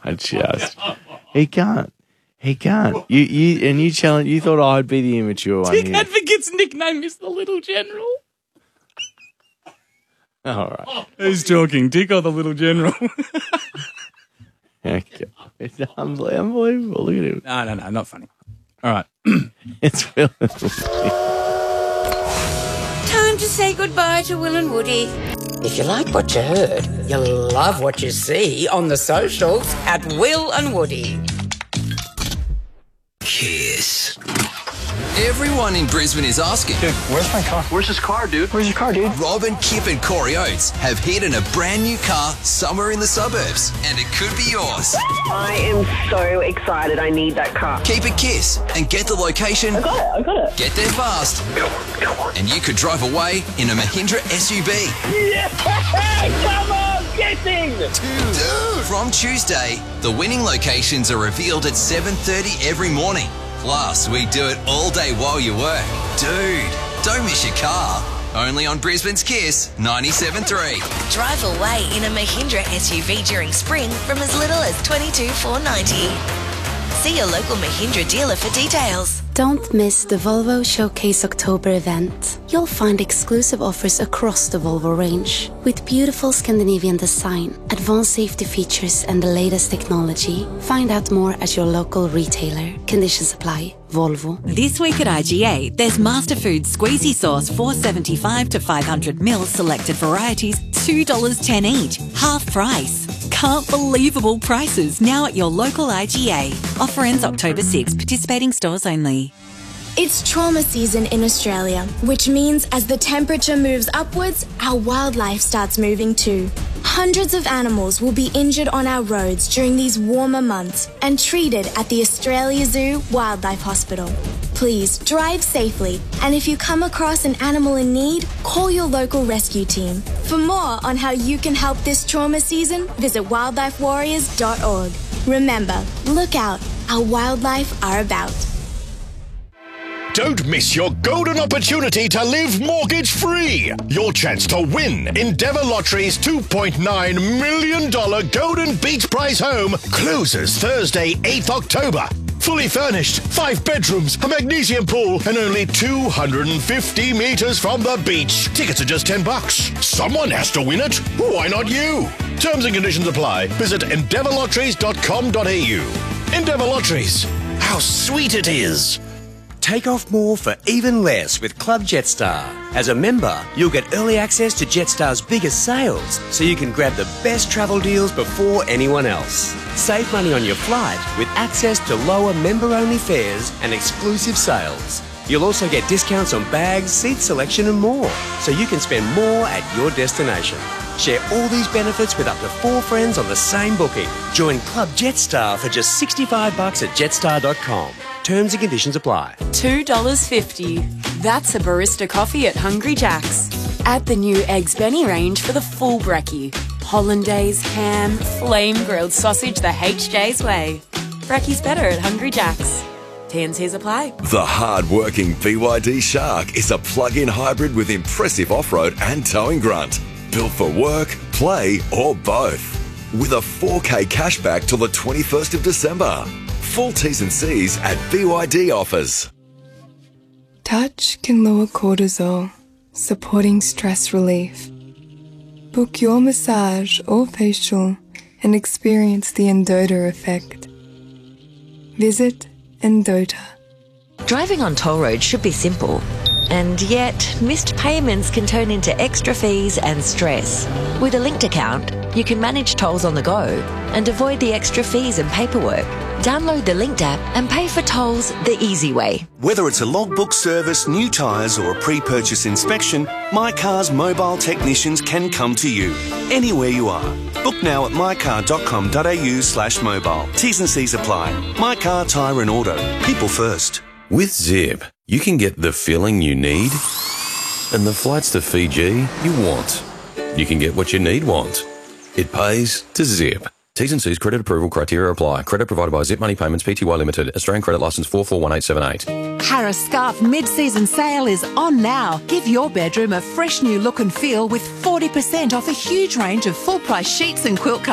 He can't. You challenge. You thought I'd be the immature one. Dick Advocate's nickname is the Little General. All right. Who's talking, Dick or the Little General? Okay. It's unbelievable. Look at him. No, not funny. All right. It's Will and Woody. Time to say goodbye to Will and Woody. If you like what you heard, you'll love what you see on the socials at Will and Woody. Kiss. Everyone in Brisbane is asking, Dude, where's my car? Where's his car, dude? Where's your car, dude? Robin, Kip and Corey Oates have hidden a brand new car somewhere in the suburbs, and it could be yours. I am so excited. I need that car. Keep it Kiss and get the location. I got it. Get there fast. Come on. And you could drive away in a Mahindra SUV. Yeah! Come on, getting! Dude! From Tuesday, the winning locations are revealed at 7:30 every morning. Plus, we do it all day while you work. Dude, don't miss your car. Only on Brisbane's Kiss 97.3. Drive away in a Mahindra SUV during spring from as little as $22,490. See your local Mahindra dealer for details. Don't miss the Volvo Showcase October event. You'll find exclusive offers across the Volvo range. With beautiful Scandinavian design, advanced safety features and the latest technology. Find out more at your local retailer. Conditions apply. Volvo. This week at IGA, there's Masterfood Squeezy Sauce, $4.75 to 500 ml, selected varieties, $2.10 each, half price. Can't believable prices now at your local IGA. Offer ends October 6, participating stores only. It's trauma season in Australia, which means as the temperature moves upwards, our wildlife starts moving too. Hundreds of animals will be injured on our roads during these warmer months and treated at the Australia Zoo Wildlife Hospital. Please drive safely, and if you come across an animal in need, call your local rescue team. For more on how you can help this trauma season, visit wildlifewarriors.org. Remember, look out, our wildlife are about. Don't miss your golden opportunity to live mortgage-free. Your chance to win Endeavour Lottery's $2.9 million Golden Beach Prize home closes Thursday, 8th October. Fully furnished, 5 bedrooms, a magnesium pool, and only 250 metres from the beach. Tickets are just $10. Someone has to win it. Why not you? Terms and conditions apply. Visit endeavourlotteries.com.au. Endeavour Lotteries. How sweet it is. Take off more for even less with Club Jetstar. As a member, you'll get early access to Jetstar's biggest sales, so you can grab the best travel deals before anyone else. Save money on your flight with access to lower member-only fares and exclusive sales. You'll also get discounts on bags, seat selection and more, so you can spend more at your destination. Share all these benefits with up to 4 friends on the same booking. Join Club Jetstar for just $65 at jetstar.com. Terms and conditions apply. $2.50. That's a barista coffee at Hungry Jack's. Add the new Eggs Benny range for the full brekkie. Hollandaise, ham, flame grilled sausage the HJ's way. Brekkie's better at Hungry Jack's. T&Cs apply. The hard-working BYD Shark is a plug-in hybrid with impressive off-road and towing grunt. Built for work, play or both. With a 4K cashback till the 21st of December. Full T's and C's at BYD offers. Touch can lower cortisol, supporting stress relief. Book your massage or facial and experience the Endota effect. Visit Endota. Driving on toll roads should be simple. And yet, missed payments can turn into extra fees and stress. With a linked account, you can manage tolls on the go and avoid the extra fees and paperwork. Download the Linked app and pay for tolls the easy way. Whether it's a logbook service, new tyres or a pre-purchase inspection, My Car's mobile technicians can come to you, anywhere you are. Book now at mycar.com.au/mobile. T's and C's apply. My Car Tyre and Auto. People first. With Zip, you can get the filling you need and the flights to Fiji you want. You can get what you need want. It pays to Zip. T's and C's credit approval criteria apply. Credit provided by Zip Money Payments Pty Limited. Australian credit licence 441878. Harris Scarf mid-season sale is on now. Give your bedroom a fresh new look and feel with 40% off a huge range of full-price sheets and quilt covers.